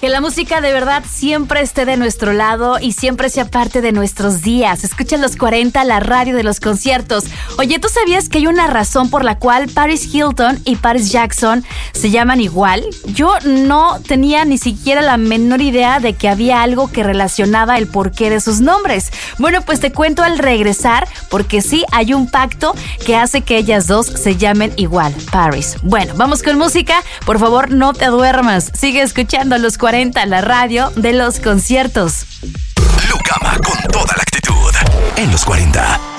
Que la música de verdad siempre esté de nuestro lado y siempre sea parte de nuestros días. Escucha los 40, la radio de los conciertos. Oye, ¿tú sabías que hay una razón por la cual Paris Hilton y Paris Jackson se llaman igual? Yo no tenía ni siquiera la menor idea de que había algo que relacionaba el porqué de sus nombres. Bueno, pues te cuento al regresar, porque sí hay un pacto que hace que ellas dos se llamen igual, Paris. Bueno, vamos con música. Por favor, no te duermas. Sigue escuchando los 40, la radio de los conciertos. Lucama con toda la actitud en los 40.